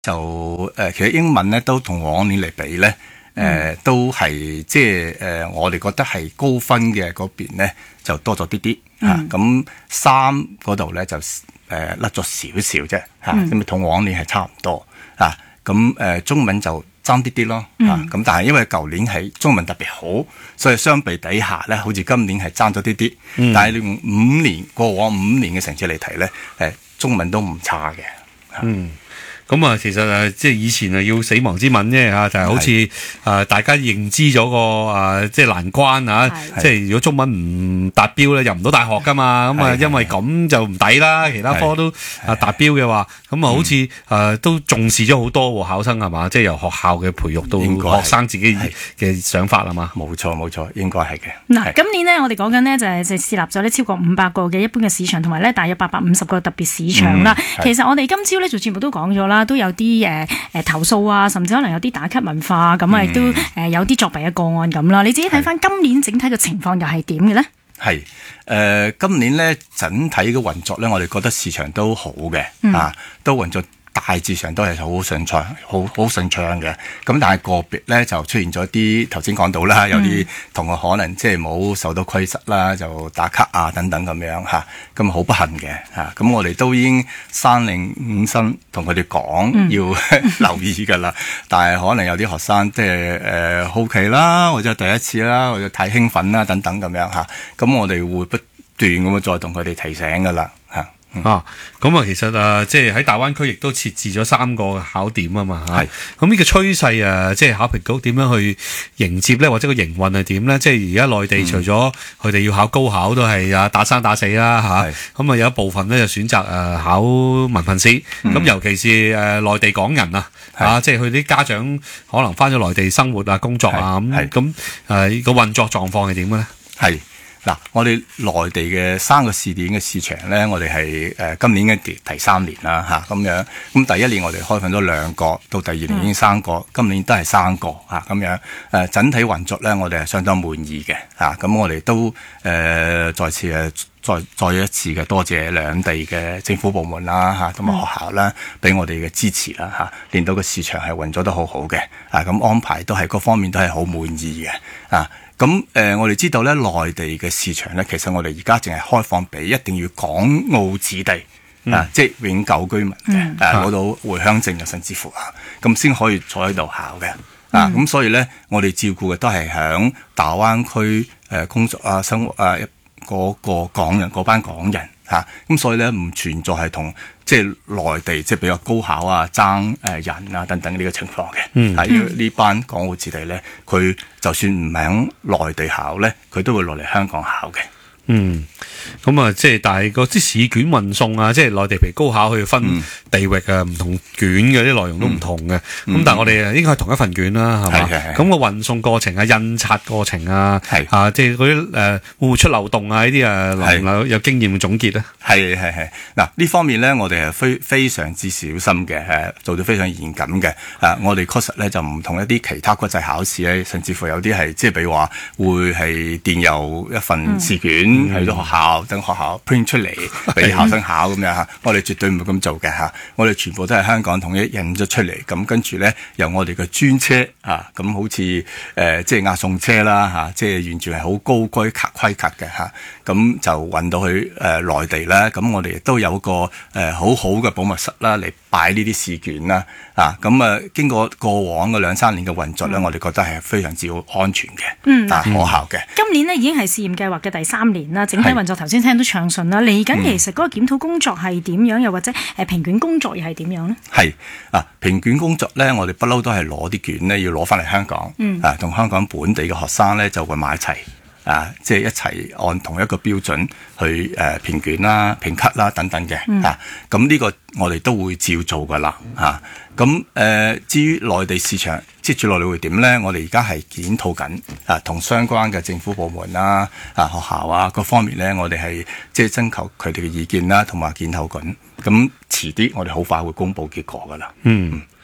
就其實英文咧都同往年嚟比咧，都係即係我哋覺得係高分嘅嗰邊咧就多咗啲啲嚇，咁3嗰度咧就甩咗少少啫嚇，咁同往年係差唔多啊，咁中文就爭啲啲咯嚇，咁但係因為舊年係中文特別好，所以相比底下咧，好似今年係爭咗啲啲，但係你用過往5年嘅成績嚟睇咧，中文都唔差嘅。 咁啊，其實即係以前要死亡之吻啫嚇，就係好似大家認知咗個即係難關啊，即係如果中文唔達標咧，入唔到大學噶嘛，咁啊因為咁就唔抵啦，其他科都達標嘅話，咁啊好似都重視咗好多喎，考生係嘛，即係由學校嘅培育到學生自己嘅想法係嘛？ 冇錯，應該係嘅。 嗱，今年呢，我哋講緊呢就係設立咗呢超過500個嘅一般嘅市場，同埋呢大約850個特別市場啦。其實我哋今朝呢做節目都講咗啦。都有啲投訴啊，甚至可能有啲打卡文化咁啊，亦都有啲作弊嘅個案咁啦。你自己睇翻今年整體嘅情況又係點嘅咧？ 係今年咧整體嘅運作咧，我哋覺得市場都好嘅，都運作大致上都係好順暢，好順暢嘅。咁但係個別咧就出現咗啲頭先講到啦，有啲同學可能即係冇受到規則啦，就打卡啊等等咁樣嚇，咁好不幸嘅嚇。咁我哋都已經3令5申同佢哋講要留意㗎啦。但係可能有啲學生即係好奇啦，或者第一次啦，或者太興奮啦等等咁樣嚇。咁我哋會不斷咁樣再同佢哋提醒㗎啦嚇。 咁啊，其實即係喺大灣區亦都設置咗3個考點啊嘛，係。咁呢個趨勢即係考評局點樣去迎接咧，或者個營運係點咧？即係而家內地除咗佢哋要考高考，都係打生打死啦嚇。咁啊有一部分咧就選擇考文憑試。咁尤其是內地港人即係佢啲家長可能翻咗內地生活啊、工作啊咁個運作狀況係點嘅咧？ 係。嗱，我哋內地嘅3個試點嘅市場咧，我哋係今年嘅第3年啦嚇，咁樣。咁第1年我哋開放咗2個，到第2年已經3個，今年都係3個嚇咁樣。整體運作咧，我哋係相當滿意嘅嚇。咁我哋都再次再一次嘅多謝兩地嘅政府部門啦嚇，同埋學校啦，俾我哋嘅支持啦嚇，令到個市場係運作得好好嘅咁安排都係各方面都係好滿意嘅咁我哋知道咧，內地嘅市場咧，其實我哋而家淨係開放俾一定要港澳子弟即係永久居民嘅攞到回鄉證甚至乎咁先可以坐喺度考嘅咁所以咧，我哋照顧嘅都係響大灣區工作生活嗰個港人嗰班港人咁所以咧唔存在係同即係內地即係比較高考爭人等等呢個情況嘅因為呢班港澳子弟咧，佢就算唔喺內地考咧，佢都會落嚟香港考嘅。 咁啊，即係但係個啲試卷運送即係內地譬如高考去分地域唔同卷嘅啲內容都唔同嘅。咁但係我哋應該係同一份卷啦，係嘛？咁個運送過程印刷過程即係嗰啲會唔會出漏洞呢啲有經驗嘅總結咧？係嗱，呢方面咧，我哋係非常之小心嘅，做到非常嚴謹嘅。我哋確實咧就唔同一啲其他國際考試咧，甚至乎有啲係即係比如話會係電郵一份試卷去到學校，等學校 print 出嚟俾考生考咁樣我哋絕對唔會咁做嘅我哋全部都係香港統一印咗出嚟，咁跟住咧由我哋嘅專車咁好似即係押送車啦即係完全係好高規格嘅咁就運到去內地啦。咁我哋亦都有個好好嘅保密室啦，嚟擺呢啲試卷啦咁經過往嘅2-3年嘅運作咧，我哋覺得係非常之安全嘅可靠嘅。 今年呢已經係試驗計劃嘅第3年啦，整體運作頭先聽都暢順啦。嚟緊其實嗰個檢討工作係點樣，又或者評卷工作又係點樣呢？ 係評卷工作咧，我哋不嬲都係攞啲卷咧，要攞翻嚟香港同香港本地嘅學生咧就會埋一齊即係一齊按同一個標準去評卷啦、評級啦等等嘅咁呢個我哋都會照做噶啦咁至於內地市場接住落嚟會點咧？我哋而家係檢討緊同相關嘅政府部門啦、學校各方面咧，我哋係即係徵求佢哋嘅意見啦，同埋檢討緊。咁遲啲我哋好快會公布結果噶啦。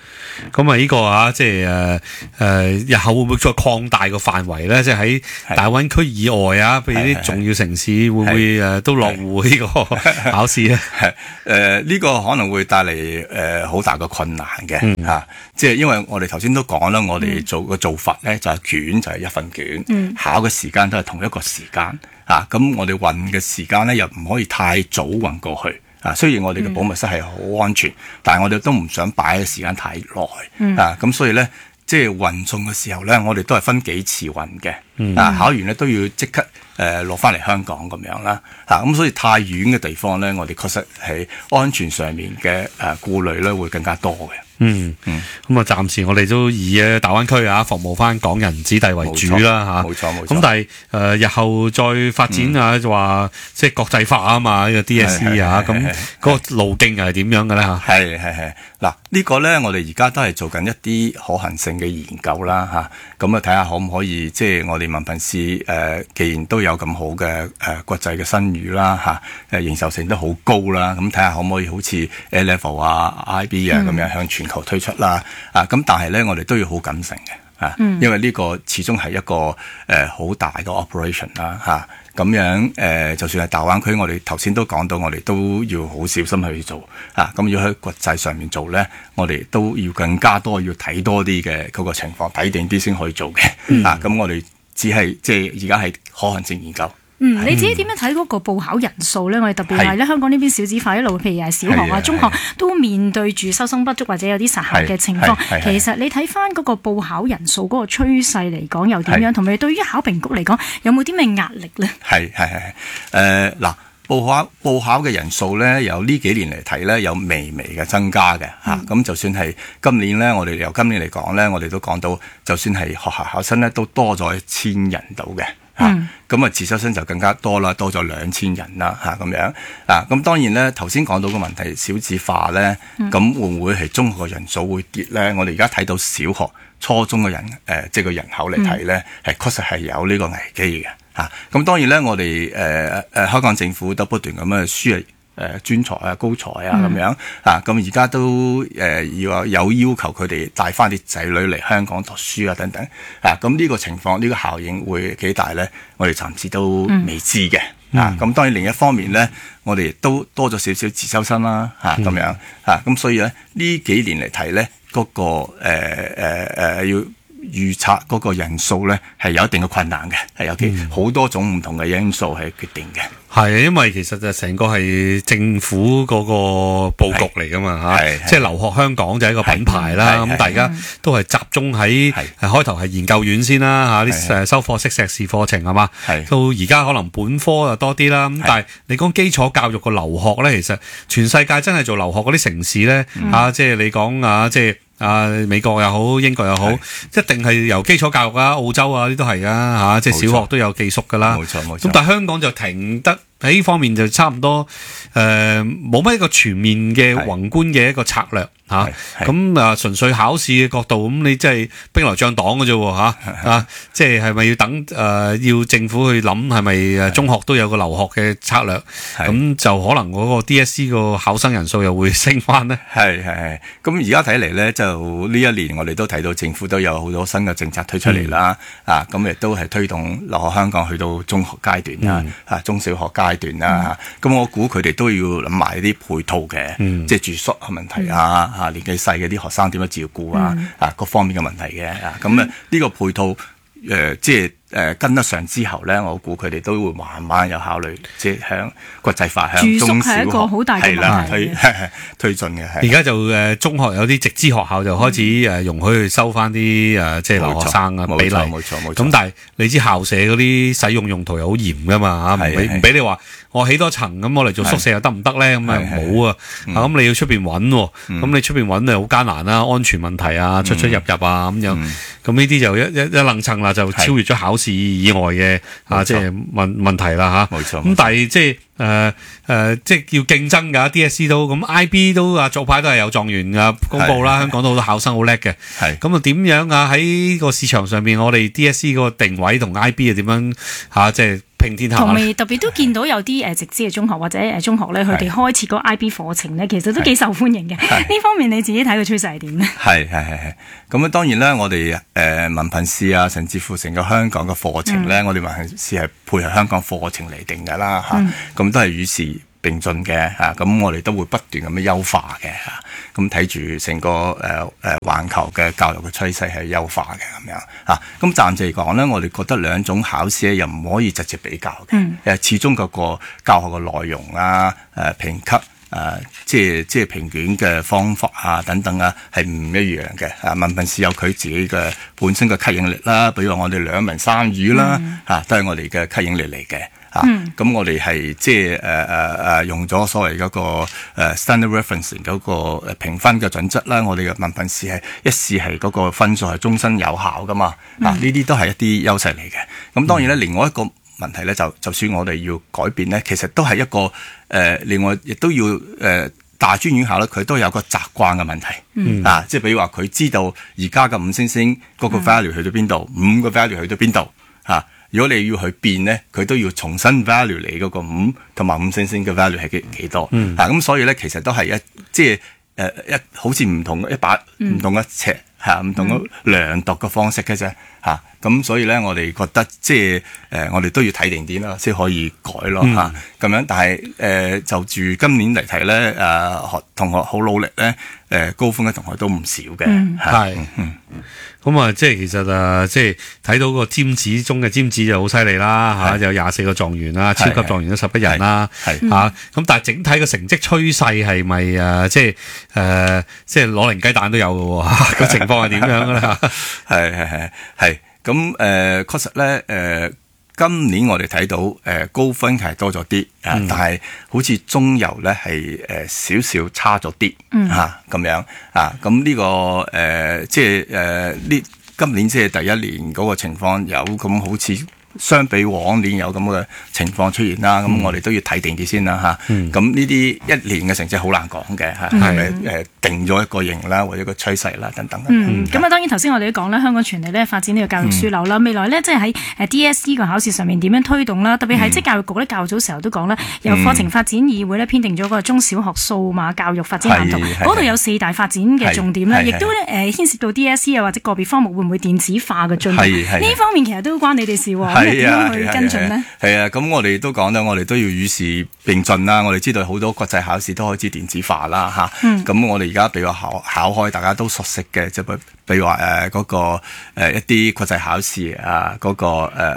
咁啊呢個啊，即係日後會唔會再擴大個範圍咧？即係喺大灣區以外啊，譬如啲重要城市會唔會都落戶呢個考試咧？ 呢個可能會帶嚟好大嘅困難嘅即係因為我哋頭先都講啦，我哋做個做法咧就係卷就係一份卷，考嘅時間都係同一個時間咁我哋運嘅時間咧又唔可以太早運過去。雖然我哋嘅保密室係好安全，但係我哋都唔想擺嘅時間太耐咁所以咧，即係運送嘅時候咧，我哋都係分幾次運嘅考完咧都要即刻落翻嚟香港咁樣啦咁所以太遠嘅地方咧，我哋確實喺安全上面嘅顧慮咧會更加多嘅。 咁啊，暫時我哋都以大灣區服務翻港人子弟為主啦冇錯。 咁但係日後再發展就話即係國際化啊嘛，呢個 DSE 咁嗰個路徑又係點樣嘅咧嚇？ 係嗱，呢個咧我哋而家都係做緊一啲可行性嘅研究啦咁睇下可唔可以即係我哋文憑試既然都有咁好嘅國際嘅聲譽啦認受性都好高啦，咁睇下可唔可以好似 A Level IB 咁樣向全球推出啦咁但係咧我哋都要好謹慎嘅因為呢個始終係一個好大嘅 operation 啦咁樣就算係大灣區，我哋頭先都講到，我哋都要好小心去做咁要喺國際上面做咧，我哋都要更加多要睇多啲嘅嗰個情況，睇定啲先可以做嘅咁我哋只係即係而家係可行性研究。 你自己點樣睇嗰個報考人數咧？我哋特別係咧香港呢邊少子化一路，譬如係小學中學都面對住收生不足或者有啲失效嘅情況。其實你睇翻嗰個報考人數嗰個趨勢嚟講又點樣？同埋對於考評局嚟講有冇啲咩壓力咧？ 嗱，報考嘅人數咧，由呢幾年嚟睇咧，有微微嘅增加嘅咁就算係今年咧，我哋由今年嚟講咧，我哋都講到，就算係學校考生咧，都多咗1000人到嘅。咁自修生就更加多啦，多咗2000人啦咁樣咁當然咧，頭先講到個問題少子化咧，咁會唔會係中學嘅人數會跌咧？我哋而家睇到小學、初中嘅人即係個人口嚟睇咧，係確實係有呢個危機嘅咁當然咧，我哋香港政府都不斷咁樣輸入專才高才咁樣咁而家都有要求佢哋帶翻啲仔女嚟香港讀書等等咁呢個情況呢個效應會幾大咧？我哋暫時都未知嘅咁當然另一方面咧，我哋都多咗少少自修生啦咁樣咁所以咧呢幾年嚟睇咧，嗰個要預測嗰個人數咧係有一定嘅困難嘅，係有好多種唔同嘅因素係決定嘅。 係，因為其實就成個係政府嗰個佈局嚟噶嘛即係留學香港就係一個品牌啦。咁大家都係集中喺開頭係研究院先啦啲修課式碩士課程係嘛，到而家可能本科又多啲啦。咁但係你講基礎教育個留學咧，其實全世界真係做留學嗰啲城市咧即係你講即係美國又好，英國又好，一定係由基礎教育澳洲呢都係噶即係小學都有寄宿噶啦。 冇錯。 咁但係香港就停得喺呢方面就差唔多冇乜一個全面嘅宏觀嘅一個策略咁純粹考試嘅角度，咁你即係兵來將擋嘅啫喎即係咪要等要政府去諗係咪中學都有個留學嘅策略，咁就可能嗰個 DSE 個考生人數又會升翻呢？係咁而家睇嚟咧，就呢一年我哋都睇到政府都有好多新嘅政策推出嚟啦咁亦都係推動留學香港去到中學階段中小學階段啦咁我估佢哋都要諗埋啲配套嘅即係住宿嘅問題年紀細嘅啲學生點樣照顧各方面嘅問題嘅咁呢個配套即係跟得上之後咧，我估佢哋都會慢慢有考慮，即係向國際化向中小學住宿係一個好大嘅問題推進嘅。 而家就中學有啲直資學校就開始容許去收翻啲即係留學生比例， 冇錯。 咁但係你知校舍嗰啲使用用途又好嚴噶嘛唔俾你話我起多層咁我嚟做宿舍又得唔得咧？咁冇咁你要出邊揾咁你出邊揾就好艱難啦，安全問題出入咁樣，咁呢啲就一層層啦，就超越咗考試以外嘅即係問題啦冇錯。 咁但係即係即係要競爭㗎 DSE 都咁 IB 都早排都係有狀元公佈啦，香港都好多考生好叻嘅。咁點樣喺個市場上面，我哋 DSE 個定位同 IB 點樣即係平天下。 同埋特別都見到有啲直資嘅中學或者中學咧，佢哋開設嗰個 IB 課程咧，其實都幾受歡迎嘅。呢方面你自己睇個趨勢係點咧？係。 咁當然啦，我哋文憑試啊，甚至乎成個香港嘅課程咧，我哋文憑試係配合香港課程嚟定㗎啦嚇。咁都係與時並進嘅嚇，咁我哋都會不斷咁樣優化嘅嚇，咁睇住成個環球嘅教育嘅趨勢係優化嘅咁樣嚇。咁暫時嚟講咧，我哋覺得兩種考試咧又唔可以直接比較嘅，始終嗰個教學嘅內容啊、評級即係評卷嘅方法啊等等啊係唔一樣嘅嚇。文憑試有佢自己嘅本身嘅吸引力啦，比如話我哋兩文三語啦嚇，都係我哋嘅吸引力嚟嘅。咁我哋係即係用咗所謂嗰個standard reference 嗰個評分嘅準則啦。我哋嘅文憑試係一試係嗰個分數係終身有效噶嘛。呢啲都係一啲優勢嚟嘅。咁當然咧，另外一個問題咧，就算我哋要改變咧，其實都係一個另外亦都要大專院校咧，佢都有個習慣嘅問題。即係比如話佢知道而家嘅5星星嗰個 value 去到邊度，5個 value 去到邊度嚇。如果你要去變咧，佢都要重新 value 你嗰個5同埋5星星嘅 value 係幾多？咁所以咧，其實都係即係好似唔同一把唔同嘅尺唔同嘅量度嘅方式嘅啫嚇。咁所以咧，我哋覺得即係我哋都要睇定啲啦，先可以改咯嚇。咁樣，但係就住今年嚟睇咧，同學好努力咧，高分嘅同學都唔少嘅，係。 咁啊，即係其實即係睇到個尖子中嘅尖子就好犀利啦嚇，有24個狀元啦，超級狀元都11人啦嚇。咁但係整體嘅成績趨勢係咪即係攞零雞蛋都有嘅喎？個情況係點樣嘅咧？ 係。咁確實咧今年我哋睇到高分係多咗啲但係好似中游咧係少少差咗啲咁樣咁呢個即係呢今年即係第一年嗰個情況有咁好似相比往年有咁嘅情況出現啦，咁我哋都要睇定啲先啦嚇。咁呢啲一年嘅成績好難講嘅嚇，係咪定咗一個型啦，或者一個趨勢啦等等。 咁當然頭先我哋都講啦，香港全力咧發展呢個教育樞紐啦，未來咧即係喺DSE 個考試上面點樣推動啦，特別係即係教育局咧較早時候都講咧，由課程發展議會咧編定咗個中小學數碼教育發展藍圖，嗰度有4大發展嘅重點啦，亦都咧牽涉到 DSE 啊或者個別科目會唔會電子化嘅進度，呢方面其實都關你哋事喎。點樣去跟進呢？ 咁我哋都講咧，我哋都要與時並進啦。我哋知道好多國際考試都開始電子化啦嚇。咁我哋而家比如話考開大家都熟悉嘅，即係比如話嗰個一啲國際考試嗰個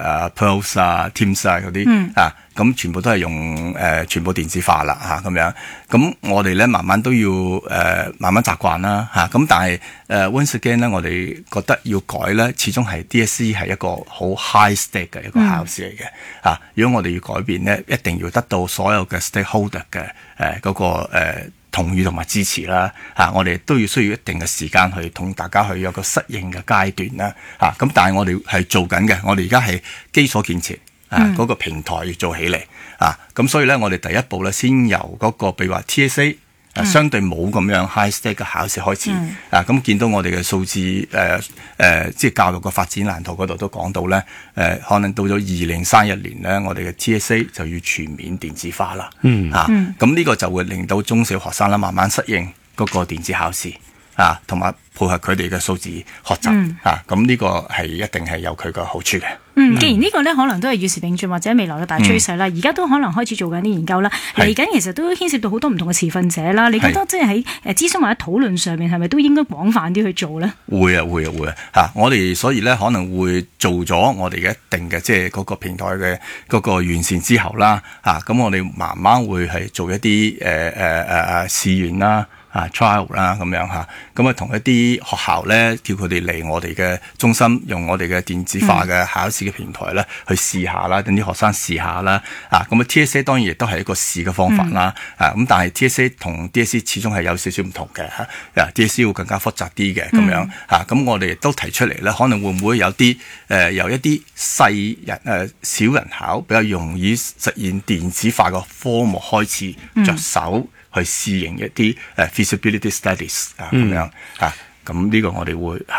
PIRLS 啊、TIMSS 啊嗰啲咁全部都係用全部電子化啦咁樣。咁我哋咧慢慢都要慢慢習慣啦咁但係once again 咧，我哋覺得要改咧，始終係 DSE 係一個好 high stake 嘅一個考試嚟嘅如果我哋要改變咧，一定要得到所有嘅 stakeholder 嘅嗰個同意同埋支持啦我哋都要需要一定嘅時間去同大家去有個適應嘅階段啦咁但係我哋係做緊嘅，我哋而家係基礎建設嗰個平台要做起嚟咁所以咧，我哋第一步咧，先由嗰個譬如話 TSA相對冇咁樣 high stake 嘅考試開始咁見到我哋嘅數字即係教育嘅發展藍圖嗰度都講到咧可能到咗2031年咧，我哋嘅 TSA 就要全面電子化啦咁呢個就會令到中小學生啦慢慢適應嗰個電子考試同埋配合佢哋嘅數字學習咁呢個係一定係有佢嘅好處嘅。 既然呢個咧可能都係與時並進或者未來嘅大趨勢啦，而家都可能開始做緊啲研究啦。嚟緊其實都牽涉到好多唔同嘅持份者啦。你覺得即係喺諮詢或者討論上面係咪都應該廣泛啲去做咧？會啊我哋所以咧可能會做咗我哋嘅一定嘅即係嗰個平台嘅嗰個完善之後啦咁我哋慢慢會係做一啲試驗啦。trial 啦咁樣咁同一啲學校咧，叫佢哋嚟我哋嘅中心，用我哋嘅電子化嘅考試嘅平台咧，去試下啦，等啲學生試下啦。咁TSA 當然亦都係一個試嘅方法啦。咁但係 TSA 同 DSE 始終係有少少唔同嘅DSE 會更加複雜啲嘅咁樣咁我哋亦都提出嚟咧，可能會唔會有啲由一啲細人小人考比較容易實現電子化嘅科目開始着手。去試營一啲feasibility studies 咁樣咁呢個我哋會考慮。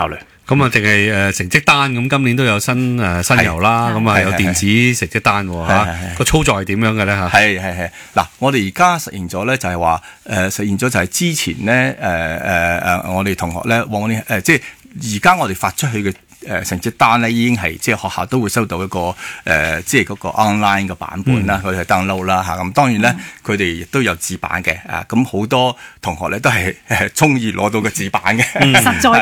咁啊，定係成績單咁？今年都有新猷啦，咁啊有電子成績單嚇，個操作係點樣嘅咧嚇？ 係嗱，我哋而家實現咗咧，就係話實現咗就係之前咧我哋同學咧往年即係而家我哋發出去嘅。成績單咧已經係即係學校都會收到一個即係嗰個 online 嘅版本啦，佢哋 download 啦嚇。咁當然咧，佢哋亦都有紙版嘅咁好多同學咧都係中意攞到個紙版嘅， 實在